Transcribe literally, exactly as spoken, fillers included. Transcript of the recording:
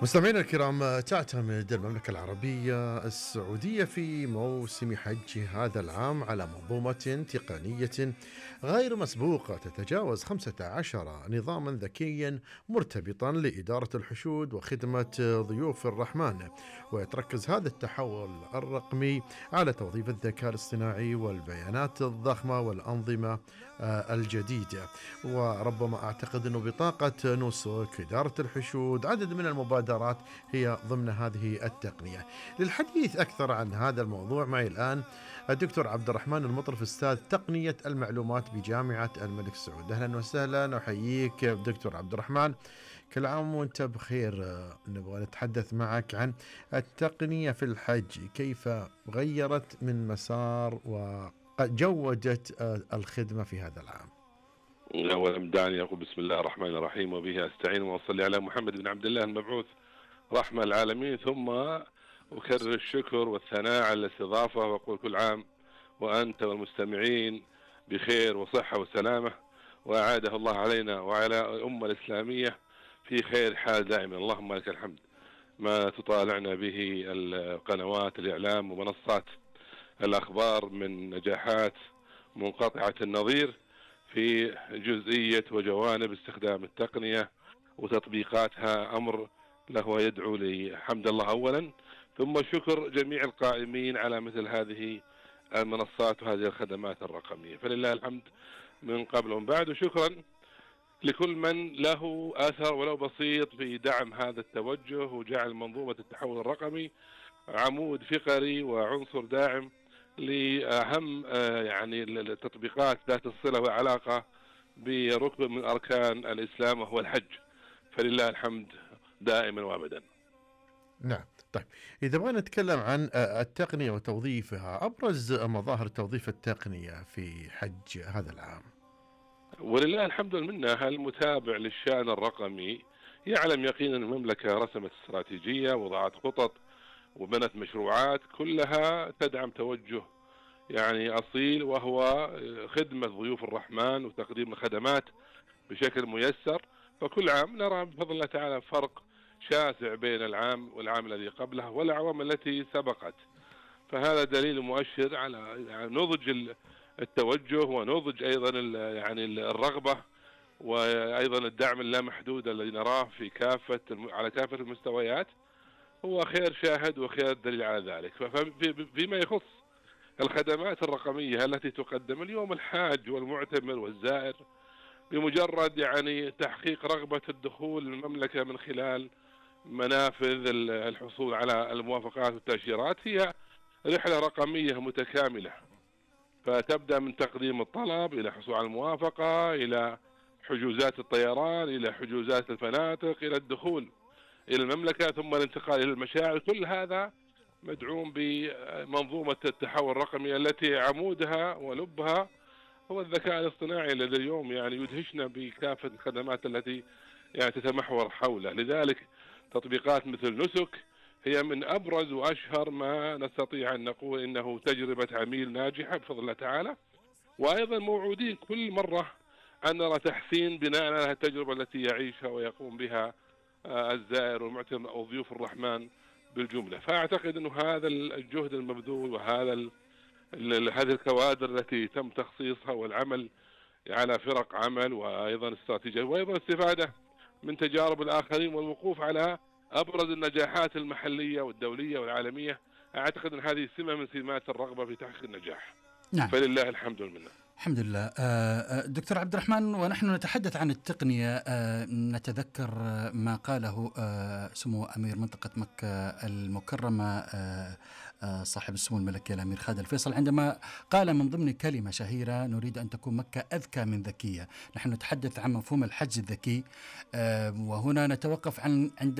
مستمعينا الكرام، تعتمد المملكة العربية السعودية في موسم حج هذا العام على منظومة تقنية غير مسبوقة تتجاوز خمسة عشر نظاما ذكيا مرتبطا لإدارة الحشود وخدمة ضيوف الرحمن. ويتركز هذا التحول الرقمي على توظيف الذكاء الاصطناعي والبيانات الضخمة والأنظمة آه، الجديدة. وربما أعتقد أنه بطاقة نسك إدارة الحشود عدد من المبادرات هي ضمن هذه التقنية. للحديث أكثر عن هذا الموضوع معي الآن الدكتور عبد الرحمن المطرف، أستاذ تقنية المعلومات بجامعة الملك سعود. أهلا وسهلا، أحييك دكتور عبد الرحمن، كل عام وانت بخير. نبغى نتحدث معك عن التقنية في الحج، كيف غيرت من مسار وجودت الخدمة في هذا العام. أولا دعني أقول بسم الله الرحمن الرحيم وبه أستعين وأصلي على محمد بن عبد الله المبعوث رحمة العالمين، ثم أكرر الشكر والثناء على الاستضافة وأقول كل عام وأنت والمستمعين بخير وصحة وسلامة، وأعاده الله علينا وعلى الأمة الإسلامية في خير حال دائما. اللهم لك الحمد ما تطالعنا به القنوات الإعلام ومنصات الأخبار من نجاحات منقطعة النظير في جزئية وجوانب استخدام التقنية وتطبيقاتها، أمر له يدعو لحمد الله أولا، ثم شكر جميع القائمين على مثل هذه المنصات وهذه الخدمات الرقمية، فلله الحمد من قبل ومن بعد. وشكرا لكل من له أثر ولو بسيط في دعم هذا التوجه وجعل منظومة التحول الرقمي عمود فقري وعنصر داعم لأهم يعني التطبيقات ذات الصلة والعلاقة بركن من أركان الإسلام وهو الحج، فلله الحمد دائما وابدا. نعم، طيب إذا بغينا نتكلم عن التقنية وتوظيفها، أبرز مظاهر توظيف التقنية في حج هذا العام. ولله الحمد والمنة، المتابع للشأن الرقمي يعلم يقينا المملكة رسمت استراتيجية وضعت خطط وبنت مشروعات كلها تدعم توجه يعني أصيل، وهو خدمة ضيوف الرحمن وتقديم الخدمات بشكل ميسر. فكل عام نرى بفضل الله تعالى فرق شاسع بين العام والعام الذي قبله والأعوام التي سبقت، فهذا دليل مؤشر على يعني نضج التوجه ونضج أيضا يعني الرغبة وأيضا الدعم اللامحدود الذي نراه في كافة على كافة المستويات، هو خير شاهد وخير دليل على ذلك. فيما يخص الخدمات الرقمية التي تقدم اليوم، الحاج والمعتمر والزائر بمجرد يعني تحقيق رغبة الدخول للمملكة من خلال منافذ الحصول على الموافقات والتأشيرات، هي رحلة رقمية متكاملة، فتبدأ من تقديم الطلب إلى حصول على الموافقة، إلى حجوزات الطيران، إلى حجوزات الفنادق، إلى الدخول إلى المملكة، ثم الانتقال إلى المشاعر. كل هذا مدعوم بمنظومة التحول الرقمي التي عمودها ولبها هو الذكاء الاصطناعي الذي اليوم يعني يدهشنا بكافة الخدمات التي يعني تتمحور حوله. لذلك تطبيقات مثل نسك هي من أبرز وأشهر ما نستطيع أن نقول إنه تجربة عميل ناجحة بفضل الله تعالى، وأيضا موعودين كل مرة أن نرى تحسين بناء على التجربة التي يعيشها ويقوم بها الزائر والمعتمر أو ضيوف الرحمن بالجملة. فأعتقد أنه هذا الجهد المبذول وهذا هذه الكوادر التي تم تخصيصها والعمل على فرق عمل وأيضا استراتيجية وأيضا استفادة من تجارب الآخرين والوقوف على أبرز النجاحات المحلية والدولية والعالمية، أعتقد أن هذه سمة من سمات الرغبة في تحقيق النجاح. نعم. فلله الحمد والمنة. الحمد لله. دكتور عبد الرحمن، ونحن نتحدث عن التقنية نتذكر ما قاله سمو أمير منطقة مكة المكرمة صاحب السمو الملكي الأمير خالد الفيصل، عندما قال من ضمن كلمة شهيرة: نريد أن تكون مكة أذكى من ذكية. نحن نتحدث عن مفهوم الحج الذكي، وهنا نتوقف عن عند